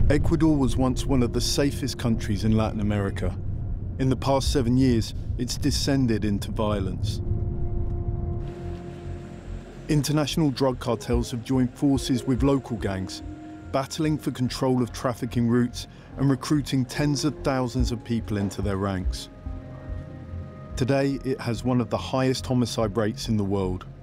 Ecuador was once one of the safest countries in Latin America. In the past 7 years, it's descended into violence. International drug cartels have joined forces with local gangs, battling for control of trafficking routes and recruiting tens of thousands of people into their ranks. Today, it has one of the highest homicide rates in the world.